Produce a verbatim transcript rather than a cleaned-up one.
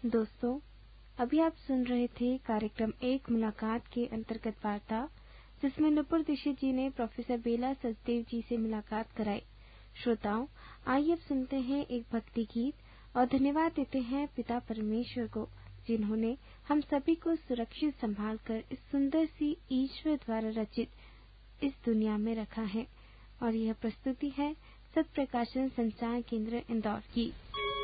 दोस्तों, अभी आप सुन रहे थे कार्यक्रम एक मुलाकात के अंतर्गत वार्ता, जिसमें नुपुर दीक्षित जी ने प्रोफेसर बेला सचदेव जी से मुलाकात कराई। श्रोताओं, आइए अब सुनते हैं एक भक्ति गीत और धन्यवाद देते हैं पिता परमेश्वर को, जिन्होंने हम सभी को सुरक्षित संभाल कर इस सुंदर सी ईश्वर द्वारा रचित इस दुनिया में रखा है। और यह प्रस्तुति है सत्प्रकाशन संचार केंद्र इंदौर की।